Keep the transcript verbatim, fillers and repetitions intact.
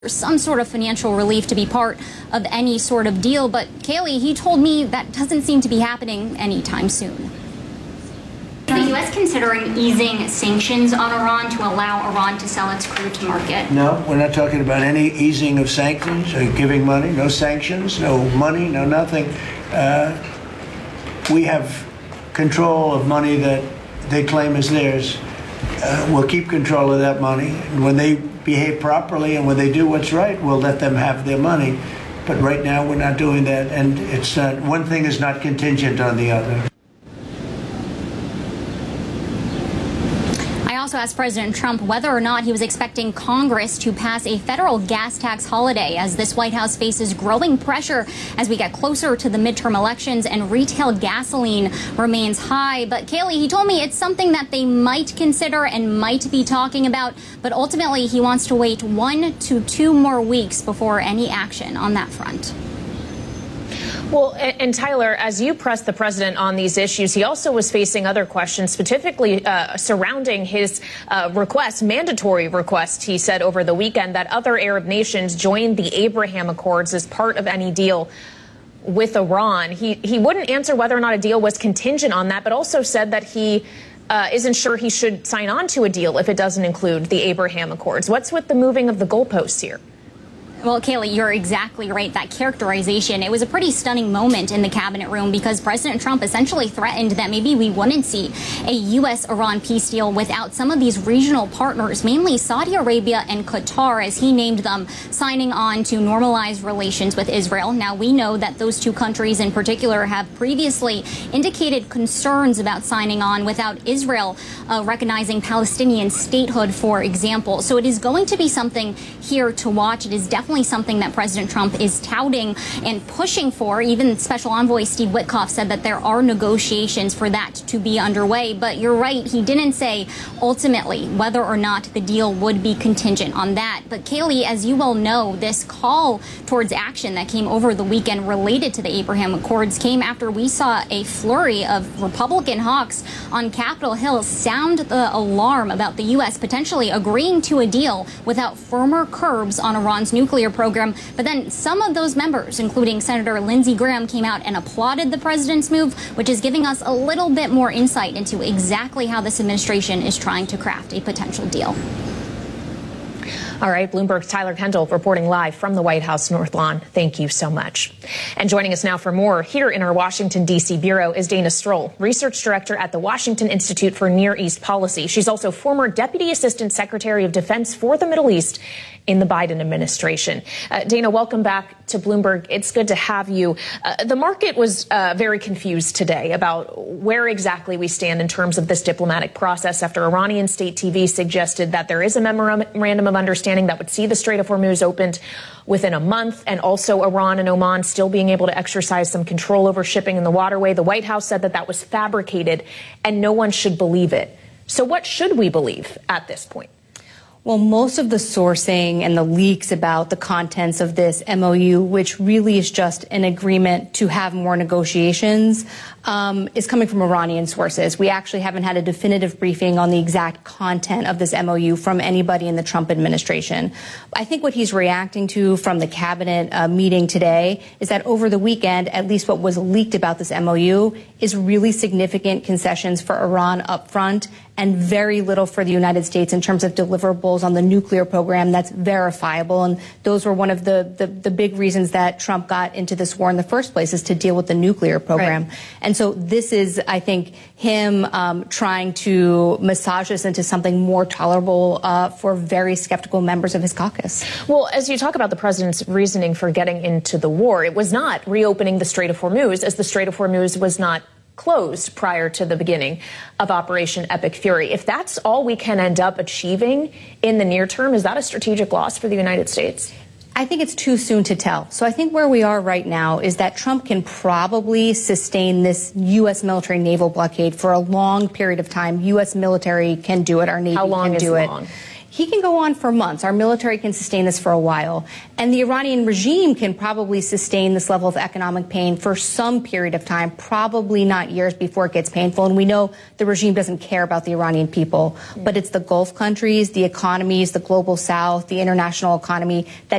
some sort of financial relief to be part of any sort of deal. But Kayleigh, he told me that doesn't seem to be happening anytime soon. Is the U S considering easing sanctions on Iran to allow Iran to sell its crude to market? No, we're not talking about any easing of sanctions or giving money. No sanctions, no money, no nothing. Uh, we have control of money that they claim is theirs. Uh, we'll keep control of that money. And when they behave properly and when they do what's right, we'll let them have their money. But right now, we're not doing that. And it's not, one thing is not contingent on the other. I also asked President Trump whether or not he was expecting Congress to pass a federal gas tax holiday, as this White House faces growing pressure as we get closer to the midterm elections and retail gasoline remains high. But Kayleigh, he told me it's something that they might consider and might be talking about, but ultimately he wants to wait one to two more weeks before any action on that front. Well, and Tyler, as you pressed the president on these issues, he also was facing other questions, specifically uh, surrounding his uh, request, mandatory request, he said over the weekend, that other Arab nations join the Abraham Accords as part of any deal with Iran. He, he wouldn't answer whether or not a deal was contingent on that, but also said that he uh, isn't sure he should sign on to a deal if it doesn't include the Abraham Accords. What's with the moving of the goalposts here? Well, Kayleigh, you're exactly right. That characterization, it was a pretty stunning moment in the cabinet room because President Trump essentially threatened that maybe we wouldn't see a U S Iran peace deal without some of these regional partners, mainly Saudi Arabia and Qatar, as he named them, signing on to normalize relations with Israel. Now, we know that those two countries in particular have previously indicated concerns about signing on without Israel uh, recognizing Palestinian statehood, for example. So it is going to be something here to watch. It is definitely something that President Trump is touting and pushing for. Even Special Envoy Steve Witkoff said that there are negotiations for that to be underway. But you're right, he didn't say ultimately whether or not the deal would be contingent on that. But Kayleigh, as you well know, this call towards action that came over the weekend related to the Abraham Accords came after we saw a flurry of Republican hawks on Capitol Hill sound the alarm about the U S potentially agreeing to a deal without firmer curbs on Iran's nuclear program. But then some of those members, including Senator Lindsey Graham, came out and applauded the president's move, which is giving us a little bit more insight into exactly how this administration is trying to craft a potential deal. All right, Bloomberg's Tyler Kendall reporting live from the White House North Lawn. Thank you so much. And joining us now for more here in our Washington, D C bureau is Dana Stroll, research director at the Washington Institute for Near East Policy. She's also former Deputy Assistant Secretary of Defense for the Middle East in the Biden administration. Uh, Dana, welcome back to Bloomberg. It's good to have you. Uh, the market was uh, very confused today about where exactly we stand in terms of this diplomatic process after Iranian state T V suggested that there is a memorandum of understanding that would see the Strait of Hormuz opened within a month, and also Iran and Oman still being able to exercise some control over shipping in the waterway. The White House said that that was fabricated and no one should believe it. So what should we believe at this point? Well, most of the sourcing and the leaks about the contents of this M O U, which really is just an agreement to have more negotiations, um, is coming from Iranian sources. We actually haven't had a definitive briefing on the exact content of this M O U from anybody in the Trump administration. I think what he's reacting to from the cabinet uh, meeting today is that over the weekend, at least what was leaked about this M O U is really significant concessions for Iran up front and very little for the United States in terms of deliverables on the nuclear program that's verifiable. And those were one of the, the, the big reasons that Trump got into this war in the first place, is to deal with the nuclear program. Right. And so this is, I think, him um, trying to massage this into something more tolerable uh, for very skeptical members of his caucus. Well, as you talk about the president's reasoning for getting into the war, it was not reopening the Strait of Hormuz, as the Strait of Hormuz was not closed prior to the beginning of Operation Epic Fury. If that's all we can end up achieving in the near term, is that a strategic loss for the United States? I think it's too soon to tell. So I think where we are right now is that Trump can probably sustain this U S military naval blockade for a long period of time. U S military can do it. Our Navy How long can is do it. long? he can go on for months. Our military can sustain this for a while. And the Iranian regime can probably sustain this level of economic pain for some period of time, probably not years before it gets painful. And we know the regime doesn't care about the Iranian people, but it's the Gulf countries, the economies, the global south, the international economy that